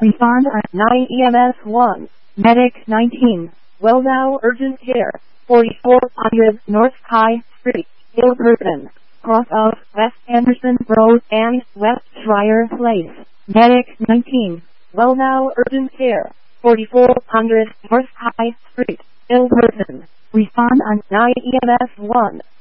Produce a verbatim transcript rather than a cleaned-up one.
Respond on nine E M S one. Medic nineteen. Well now urgent care. forty-four hundred North High Street, Hilberton. Cross of West Anderson Road and West Schreier Place. Medic nineteen. Well now urgent care. forty-four hundred North High Street, Hilberton. Respond on nine E M S one.